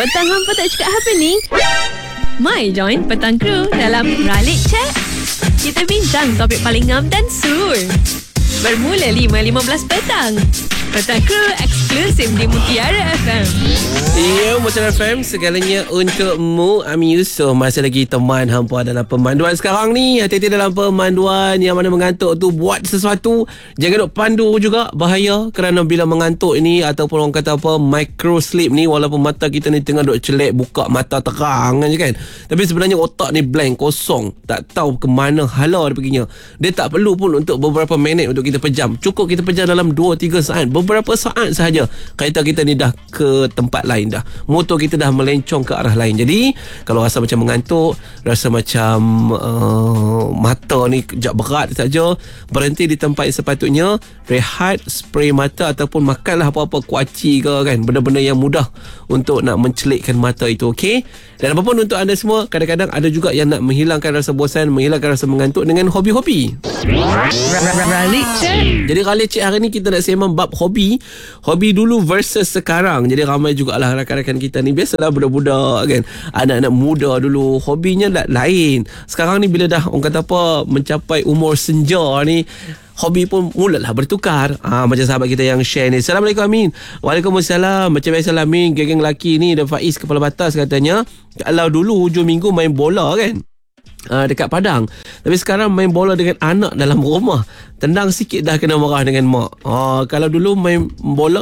Petang hampa tak cakap apa ni? My join Petang Crew dalam Ralik Chat. Kita bincang topik paling ngam dan sur. Bermula 5.15 petang. Petang Crew eksklusif di Mutiara FM. Ya, Mutiara FM segalanya untukmu. Ami Yusof masih lagi teman hampa dalam pemanduan sekarang ni. Hati-hati dalam pemanduan. Yang mana mengantuk tu buat sesuatu, jangan duk pandu juga, bahaya. Kerana bila mengantuk ni ataupun orang kata apa, micro sleep ni, walaupun mata kita ni tengah duk celek, buka mata terang je kan, tapi sebenarnya otak ni blank, kosong, tak tahu ke mana hala dia perginya. Dia tak perlu pun untuk beberapa minit untuk kita pejam. Cukup kita pejam dalam 2-3 saat. Beberapa saat sahaja kereta kita ni dah ke tempat lain dah. Motor kita dah melencong ke arah lain. Jadi kalau rasa macam mengantuk, rasa macam mata ni kejap berat saja, berhenti di tempat yang sepatutnya, rehat, spray mata ataupun makanlah apa-apa kuaci ke kan, benda-benda yang mudah untuk nak mencelikkan mata itu, okey? Dan apapun untuk anda semua, kadang-kadang ada juga yang nak menghilangkan rasa bosan, menghilangkan rasa mengantuk dengan hobi-hobi. Ralik Chat. Jadi Ralik Cik hari ni kita nak sembang bab hobi. Hobi dulu versus sekarang. Jadi ramai jugalah rakan-rakan kita ni, biasalah budak-budak kan, anak-anak muda dulu hobinya lain. Sekarang ni bila dah orang kata apa, mencapai umur senja ni, hobi pun mulalah bertukar. Macam sahabat kita yang share ni. Assalamualaikum Amin. Waalaikumsalam. Macam biasalah Amin, geng-geng lelaki ni dan Faiz kepala batas katanya, kalau dulu hujung minggu main bola kan, dekat Padang. Tapi sekarang main bola dengan anak dalam rumah. Tendang sikit dah kena marah dengan mak. Kalau dulu main bola